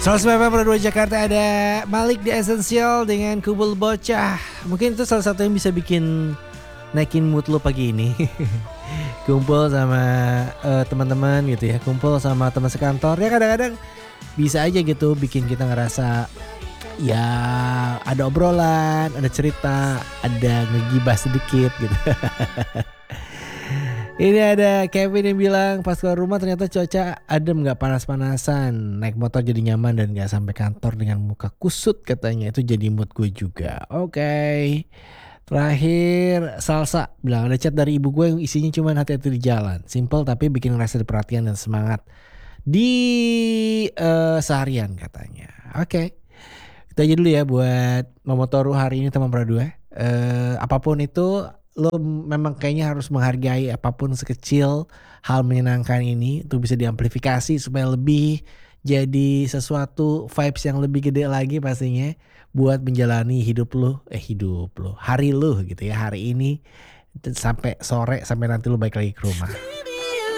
100.2 Jakarta, ada Malik di Essential dengan Kubul Bocah. Mungkin itu salah satu yang bisa bikin naikin mood lo pagi ini. Kumpul sama teman-teman gitu ya, kumpul sama teman sekantor. Ya kadang-kadang bisa aja gitu bikin kita ngerasa ya ada obrolan, ada cerita, ada ngegibah sedikit gitu. Ini ada Kevin yang bilang pas keluar rumah ternyata cuaca adem, gak panas-panasan. Naik motor jadi nyaman dan gak sampai kantor dengan muka kusut katanya. Itu jadi mood gue juga. Oke. Terakhir Salsa bilang ada chat dari ibu gue yang isinya cuma hati-hati di jalan. Simple tapi bikin ngerasa perhatian dan semangat di seharian katanya. Oke. Itu aja dulu ya buat Momotoru hari ini teman Pradua. Apapun itu lo memang kayaknya harus menghargai apapun sekecil hal menyenangkan ini untuk bisa diamplifikasi supaya lebih jadi sesuatu vibes yang lebih gede lagi pastinya buat menjalani hidup lo hari lo gitu ya, hari ini sampai sore, sampai nanti lo balik lagi ke rumah.